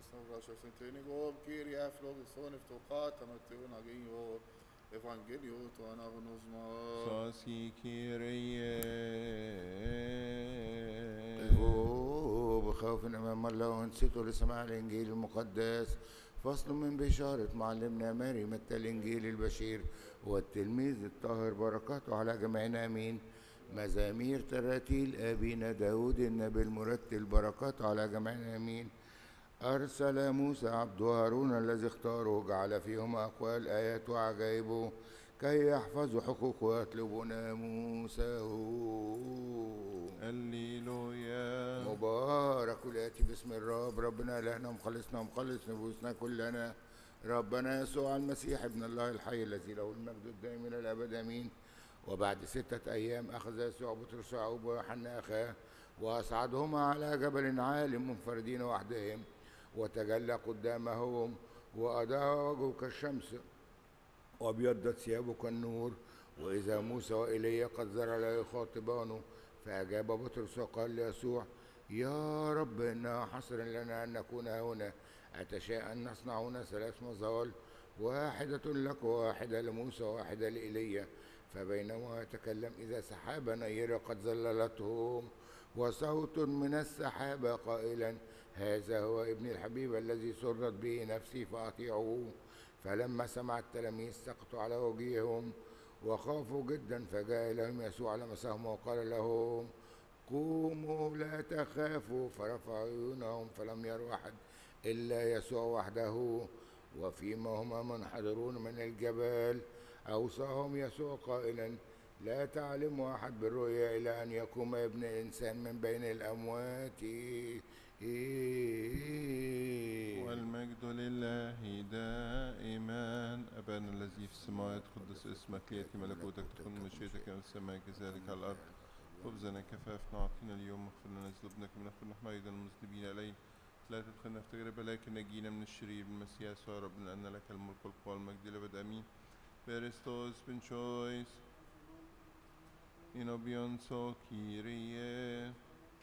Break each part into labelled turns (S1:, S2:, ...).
S1: Sentenigo, Kyria, Flogison, Eftocata, Matteo Nagio, Evangelio, Tuanagnosma.
S2: Sasi Kyrie.
S3: بخوف أمام الله وانصتوا لسماع الإنجيل المقدس. فصل من بشارة معلمنا ماري متى الإنجيل البشير والتلميذ الطاهر بركاته على جميعنا آمين. مزامير تراتيل أبينا داود النبي المرتل بركاته على جميعنا آمين. أرسل موسى عبد هارون الذي اختاره جعل فيهم أقوال آيات وعجائبه كي يحفظوا حقوقه ويطلبوا ناموسه.
S2: هللويا.
S3: مبارك الآتي باسم الرب ربنا إلهنا مخلصنا ومخلص نفوسنا كلنا ربنا يسوع المسيح ابن الله الحي الذي له المجد الدائم إلى الأبد آمين. وبعد 6 أيام أخذ يسوع بطرس ويعقوب ويوحنا أخاه وأصعدهما على جبل عال منفردين وحدهم وتجلى قدامهم وأضاء وجهه كالشمس وابيضت ثيابه كالنور. وإذا موسى وإيليا قد زرع لا يخاطبانه فأجاب بطرس وقال ليسوع يا رب إنها حصر لنا أن نكون هنا أتشاء أن نصنع هنا 3 مظال واحدة لك وواحدة لموسى وواحدة لإيليا. فبينما يتكلم إذا سحابة نيرة قد ظللتهم وصوت من السحابة قائلا هذا هو ابن الحبيب الذي سرت به نفسي فأطيعوه. فلما سمع التلاميذ سقطوا على وجيههم وخافوا جدا فجاء إليهم يسوع لمسهم وقال لهم قوموا لا تخافوا. فرفعوا عيونهم فلم يروا أحد إلا يسوع وحده. وفيما هما منحدرون من الجبال أوصاهم يسوع قائلا لا تعلموا أحد بالرؤيا إلى أن يقوم ابن الإنسان من بين الأموات.
S2: والمجد لله دائما. أبانا الذي في السماوات قدس اسمك ليأتي ملكوتك تكن مشيئتك كما في السماء كذلك على الأرض. خبزنا كفافنا أعطينا اليوم واغفر لنا ذنوبنا كما نغفر نحن أيضا المذنبين إلينا لا تدخلنا في تجربة لكن نجينا من الشرير بالمسيح يسوع ربنا أن لك الملك والقوة والمجد للأبد آمين. Berestos benchois in obionso Kyrie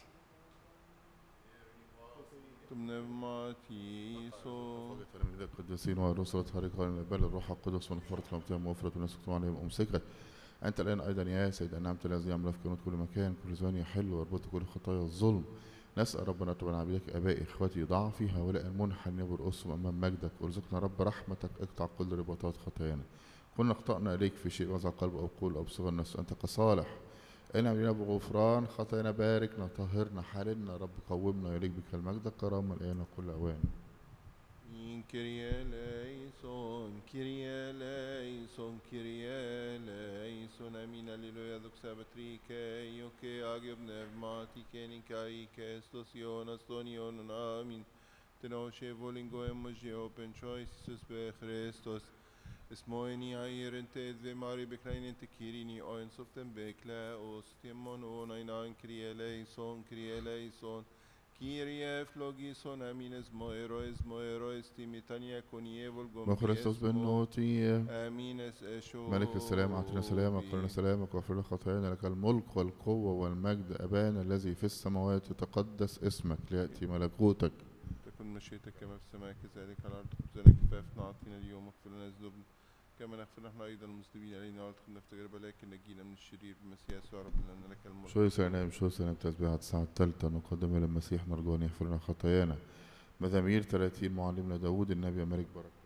S2: تمنماتيسو
S1: تلاميذ القديسين والرسل الخارقين بل الروح القدس ونفرت الأمتام ووفرت الناس تكتب عليهم أمسكت أنت الآن أيضا يا سيد أنعمت الذي يعمل في كل مكان كل زمان يحل ويربط كل خطايا الظلم. نسأل ربنا تبارك عبيدك أبائي إخوتي ضعفي هؤلاء المنحن برؤوسهم أمام مجدك ارزقنا رب رحمتك اقطع كل رباطات خطايانا. كنا اخطأنا إليك في شيء وضع قلب أو قول أو بصغر النفس أنت كصالح انعم علينا بغفران خطايانا باركنا طهرنا حللنا رب قومنا يليك بك المجد الكرامة الآن وكل أوان.
S2: Kyrie eleison, Kyrie eleison, Kyrie eleison, amin, alleluia, doxa patrike, ioke agib pneumatike, nikaike, stosion, astonion, amin. Tenoshe volingo emogio, penchois, Isus be Christos. Esmoeni airente dve mari bekrainente kirini oin soften bekla ostiemon onainan Kyrie eleison, Kyrie eleison. Kyrie flogison amines moeroes timitania conievol
S1: بخريستوس بالنوتي
S2: amines esho
S1: ملك السلام أعطنا سلامك قلنا سلامك واغفر لنا خطايانا لك الملك والقوة والمجد أبانا الذي في السماوات يتقدس اسمك ليأتي ملكوتك
S2: تكن مشيئتك كما في السماء كذلك على الأرض. خبزنا كفافنا أعطينا اليوم واغفر لنا ذنوبنا كما نغفر نحن أيضا المذنبين علينا ولا تدخلنا في تجربة لكن نجينا من الشرير بالمسيح يسوع ربنا أن لك الملك.
S1: شو سنة تسبيحة الساعة الثالثة نقدمها للمسيح نرجو أن يغفر لنا خطايانا. مزامير 30 معلمنا داود النبي ملك بركة.